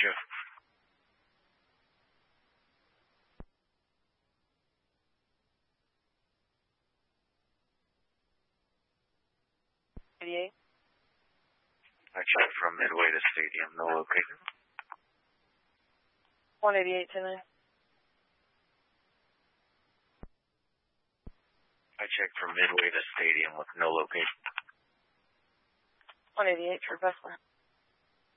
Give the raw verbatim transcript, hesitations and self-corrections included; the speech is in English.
Joe. eighty-eight. I checked from Midway to Stadium, no location. one eighty-eight, ten nine. I checked from Midway to Stadium with no location. one eighty-eight for Bethlehem.